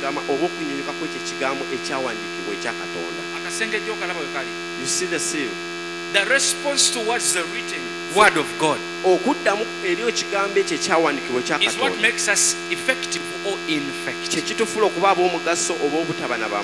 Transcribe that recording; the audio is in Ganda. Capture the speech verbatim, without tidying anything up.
okusasama oba okunyunyuka kw'ekyo ekigambo ekyawandiikibwa ekya Katonda. Akasenge gy'okalaba we kali. You see the seal? The response towards the written word of God okuddamu eri ekigambo ekyo ekyawandiikibwa ekya is what Katonda makes us effective or ineffective. kye kitufuula okuba ab'omugaso oba obutaba na